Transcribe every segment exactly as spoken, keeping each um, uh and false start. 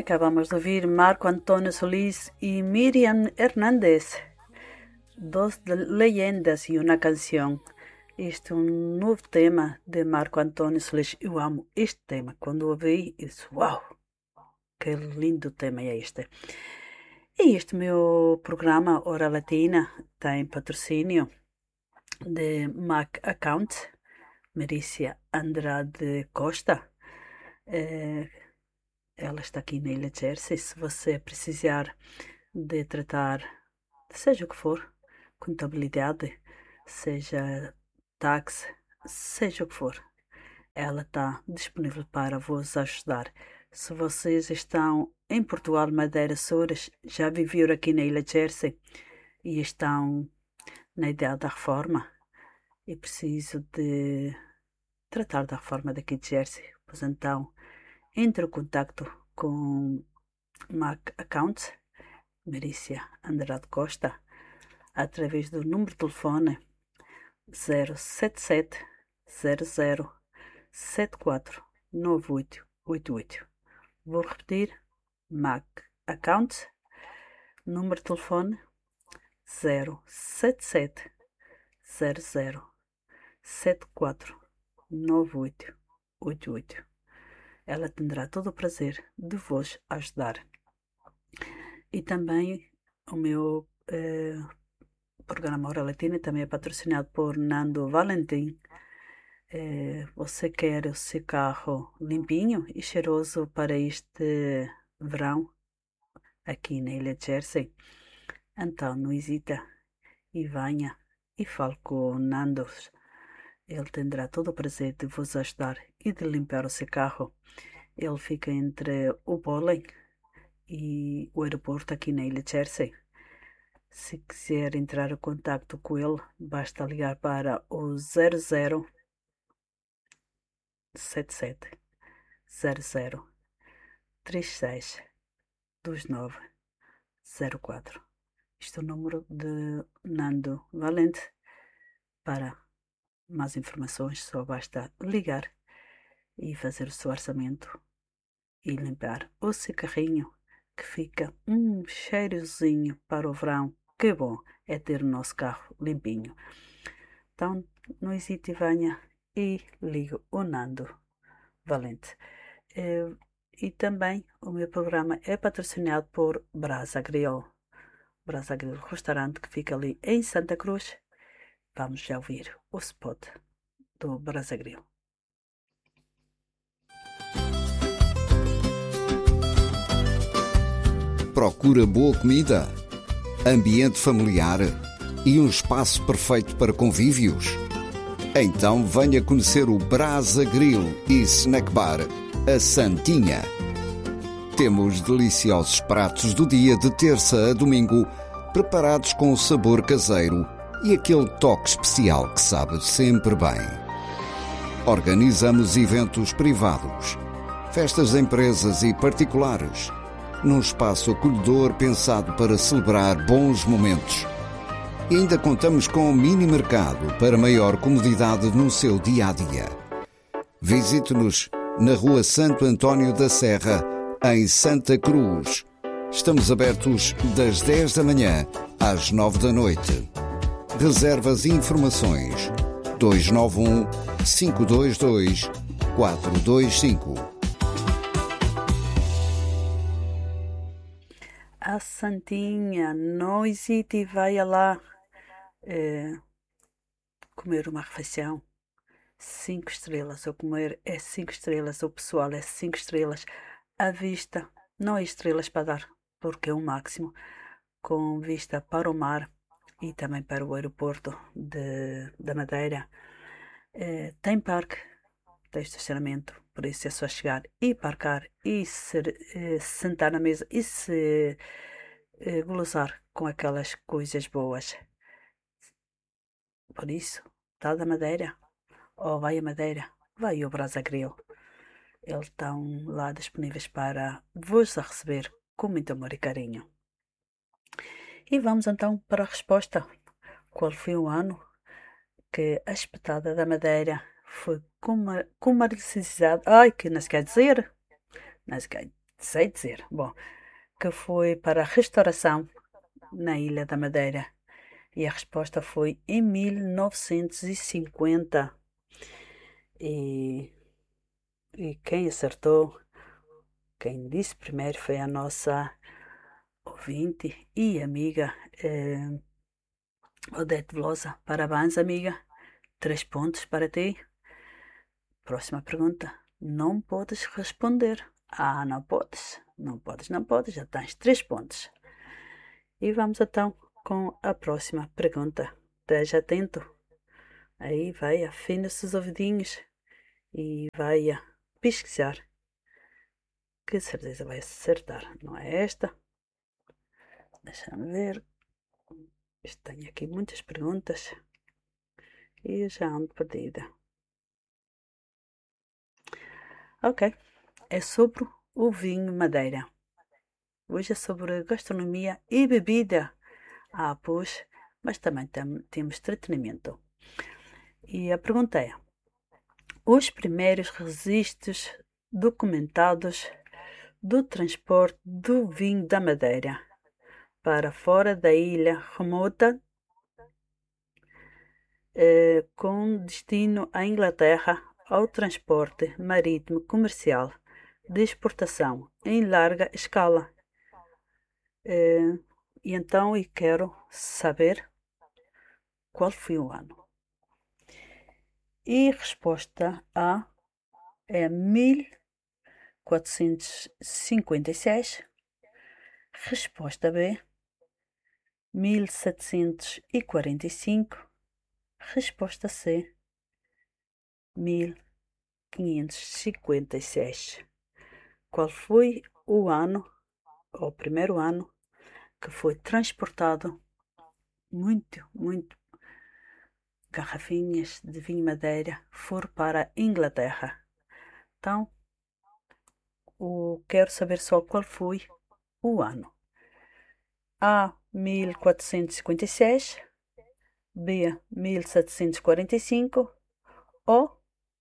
acabamos de ouvir Marco Antonio Solís y Miriam Hernández, dos de leyendas e uma canção. Este é um novo tema de Marco Antonio Solís. Eu amo este tema. Quando ouvi, eu disse, uau, que lindo tema é este. E este meu programa, Hora Latina, tem patrocínio de Mac Account, Marícia Andrade Costa. É, ela está aqui na Ilha Jersey. Se você precisar de tratar, seja o que for, contabilidade, seja táxi, seja o que for, ela está disponível para vos ajudar. Se vocês estão em Portugal, Madeira, Açores, já viveram aqui na Ilha Jersey e estão na ideia da reforma e preciso de tratar da reforma daqui de Jersey, pois então entre em contato com Mac Account, Marícia Andrade Costa, através do número de telefone zero sete sete zero zero sete quatro nove oito oito oito. Vou repetir, Mac Account, número de telefone zero sete sete zero zero sete quatro nove oito oito oito. Ela terá todo o prazer de vos ajudar. E também o meu eh, programa Hora Latina também é patrocinado por Nando Valentim. Eh, você quer o seu carro limpinho e cheiroso para este verão aqui na Ilha de Jersey? Então não hesita e venha e fale com o Nando. Ele terá todo o prazer de vos ajudar e de limpar o seu carro. Ele fica entre o Bowling e o aeroporto aqui na Ilha de Jersey. Se quiser entrar em contato com ele, basta ligar para o zero zero sete sete zero zero três seis dois nove zero quatro. Este é o número de Nando Valente. Para mais informações, só basta ligar e fazer o seu orçamento e limpar o seu carrinho, que fica um cheirosinho para o verão. Que bom é ter o nosso carro limpinho. Então, não hesite e venha e ligue o Nando Valente. Eh, E também o meu programa é patrocinado por Brasa Grill. Brasa Grill, restaurante que fica ali em Santa Cruz. Vamos já ouvir o spot do Brasa Grill. Procura boa comida, ambiente familiar e um espaço perfeito para convívios? Então venha conhecer o Brasa Grill e Snack Bar, a Santinha. Temos deliciosos pratos do dia de terça a domingo, preparados com sabor caseiro e aquele toque especial que sabe sempre bem. Organizamos eventos privados, festas de empresas e particulares, num espaço acolhedor pensado para celebrar bons momentos. E ainda contamos com um mini mercado para maior comodidade no seu dia-a-dia. Visite-nos na Rua Santo António da Serra, em Santa Cruz. Estamos abertos das dez da manhã às nove da noite. Reservas e informações dois nove um, cinco dois dois, quatro dois cinco. A Santinha, não hesite e vai lá eh, comer uma refeição. Cinco estrelas. Ou comer é cinco estrelas. O pessoal é cinco estrelas. A vista não é estrelas para dar, porque é o máximo. Com vista para o mar e também para o aeroporto de, da Madeira. Eh, tem parque, tem estacionamento, por isso é só chegar e parcar e se, eh, sentar na mesa e se eh, glosar com aquelas coisas boas. Por isso, está da Madeira, ou vai a Madeira, vai ao Brasa Grill. Eles estão lá disponíveis para vos a receber com muito amor e carinho. E vamos então para a resposta. Qual foi o ano que a espetada da Madeira foi comercializada? Ai, que não se quer dizer. Não se quer sei dizer, bom, que foi para a restauração na Ilha da Madeira. E a resposta foi em mil novecentos e cinquenta. E, e quem acertou, quem disse primeiro foi a nossa ouvinte e amiga eh, Odete Velosa. Parabéns, amiga. Três pontos para ti. Próxima pergunta. Não podes responder. Ah, não podes. Não podes, não podes. Já tens três pontos. E vamos então com a próxima pergunta. Esteja atento. Aí vai, afina-se os ouvidinhos e vai a pesquisar. Que certeza vai acertar. Não é esta? Deixa-me ver. Tenho aqui muitas perguntas e já ando perdida. Ok. É sobre o vinho Madeira. Hoje é sobre gastronomia e bebida. Ah, pois, mas também tem, temos entretenimento. E a pergunta é: os primeiros registros documentados do transporte do vinho da Madeira para fora da ilha remota, eh, com destino à Inglaterra, ao transporte marítimo comercial de exportação em larga escala. Eh, e então eu quero saber qual foi o ano. E resposta A é mil quatrocentos e cinquenta e seis. Resposta B, mil setecentos e quarenta e cinco. Resposta C, mil quinhentos e cinquenta e seis. Qual foi o ano, ou o primeiro ano, que foi transportado muito, muito garrafinhas de vinho Madeira foram para a Inglaterra? Então, o, quero saber só qual foi o ano. A, mil quatrocentos e cinquenta e seis, B, mil setecentos e quarenta e cinco ou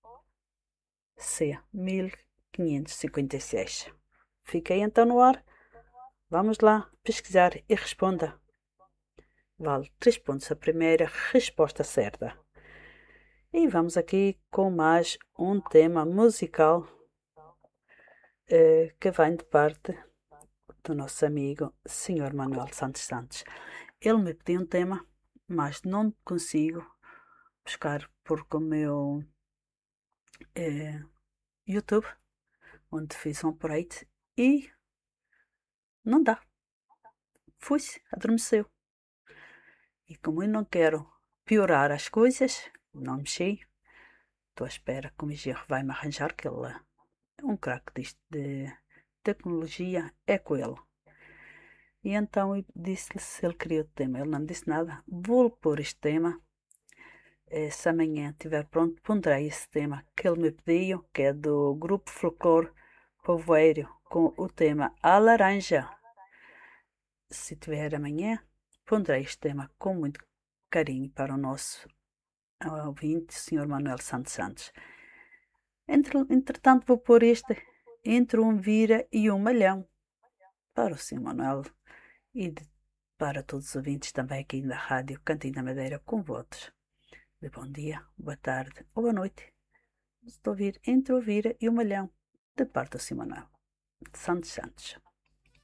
C, mil quinhentos e cinquenta e seis. Fiquei então no ar. Vamos lá pesquisar e responda. Vale três pontos a primeira resposta certa. E vamos aqui com mais um tema musical eh, que vem de parte do nosso amigo senhor Manuel Santos Santos. Ele me pediu um tema, mas não consigo buscar porque o meu eh, YouTube, onde fiz um upgrade, e não dá. Foi-se, adormeceu. E como eu não quero piorar as coisas, não mexi. Estou à espera que o Migir vai me arranjar, que ele é um craque disto de tecnologia, é com ele. E então eu disse-lhe se ele queria o tema. Ele não me disse nada. Vou pôr este tema. Se amanhã estiver pronto, pondrei esse tema que ele me pediu, que é do Grupo Folclore Povoeiro, com o tema A Laranja. Se tiver amanhã, pondrei este tema com muito carinho para o nosso ouvinte, senhor Manuel Santos Santos. Entretanto, vou pôr este Entre um Vira e um Malhão para o senhor Manuel e de, para todos os ouvintes também aqui na Rádio Cantinho da Madeira, com votos de bom dia, boa tarde ou boa noite. Estou a ouvir Entre o Vira e o Malhão, de parte do senhor Manuel Santos Santos.